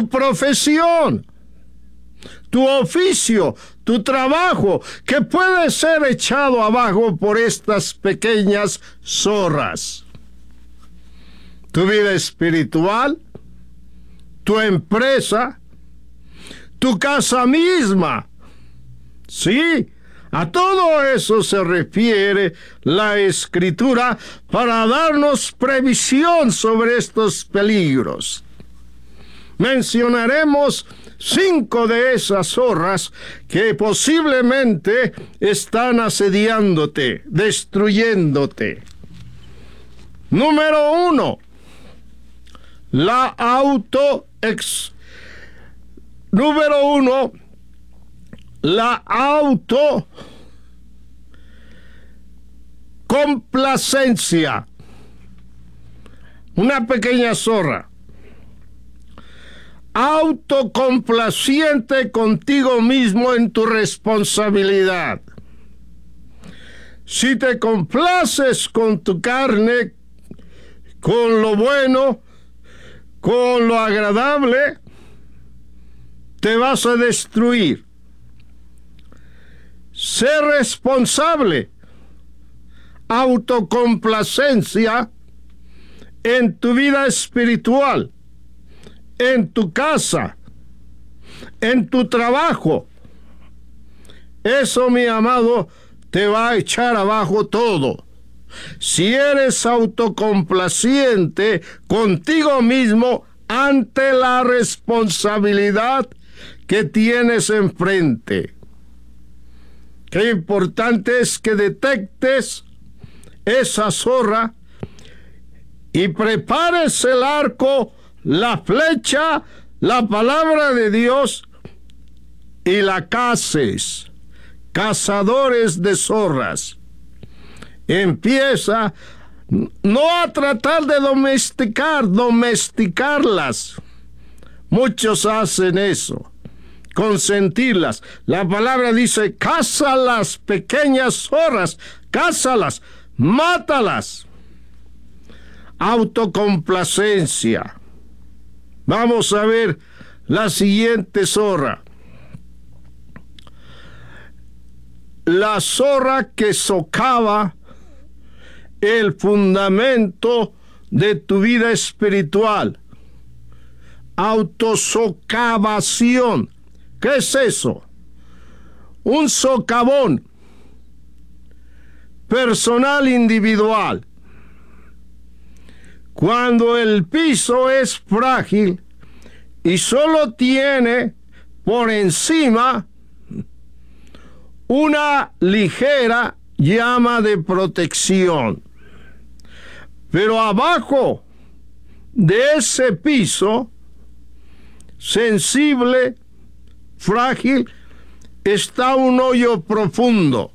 tu profesión, tu oficio, tu trabajo, que puede ser echado abajo por estas pequeñas zorras. Tu vida espiritual, tu empresa, tu casa misma. Sí, a todo eso se refiere la Escritura para darnos previsión sobre estos peligros. Mencionaremos 5 de esas zorras que posiblemente están asediándote, destruyéndote. Número 1, la autocomplacencia. Una pequeña zorra. Autocomplaciente contigo mismo en tu responsabilidad. Si te complaces con tu carne, con lo bueno, con lo agradable, te vas a destruir. Sé responsable. Autocomplacencia en tu vida espiritual, en tu casa, en tu trabajo. Eso, mi amado, te va a echar abajo todo. Si eres autocomplaciente contigo mismo ante la responsabilidad que tienes enfrente. Qué importante es que detectes esa zorra y prepares el arco, la flecha, la palabra de Dios y la caces. Cazadores de zorras. Empieza no a tratar de domesticarlas. Muchos hacen eso, consentirlas. La palabra dice, caza las pequeñas zorras, cázalas, mátalas. Autocomplacencia. Vamos a ver la siguiente zorra. La zorra que socava el fundamento de tu vida espiritual. Autosocavación. ¿Qué es eso? Un socavón personal individual. Cuando el piso es frágil y solo tiene por encima una ligera llama de protección. Pero abajo de ese piso, sensible, frágil, está un hoyo profundo.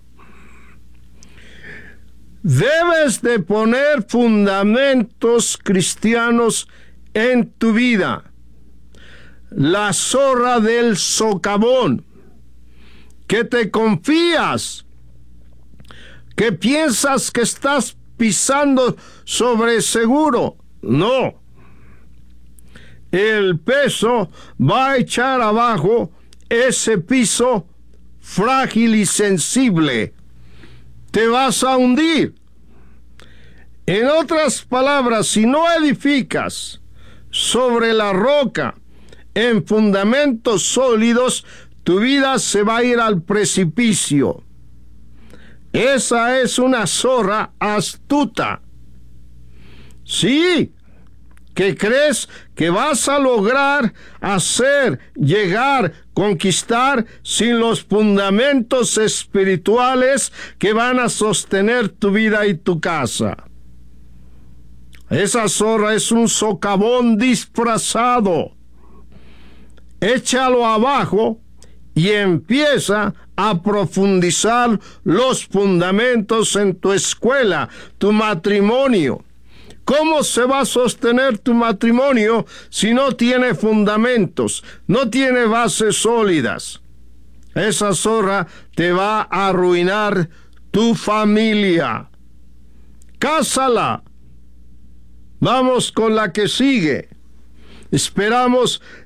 Debes de poner fundamentos cristianos en tu vida. La zorra del socavón, que te confías, que piensas que estás pisando sobre seguro. No. El peso va a echar abajo ese piso frágil y sensible. Te vas a hundir. En otras palabras, si no edificas sobre la roca en fundamentos sólidos, tu vida se va a ir al precipicio. Esa es una zorra astuta. Sí, que crees que vas a lograr hacer, llegar, conquistar sin los fundamentos espirituales que van a sostener tu vida y tu casa. Esa zorra es un socavón disfrazado. Échalo abajo y empieza a profundizar los fundamentos en tu escuela, tu matrimonio. ¿Cómo se va a sostener tu matrimonio si no tiene fundamentos, no tiene bases sólidas? Esa zorra te va a arruinar tu familia. Cásala. Vamos con la que sigue. Esperamos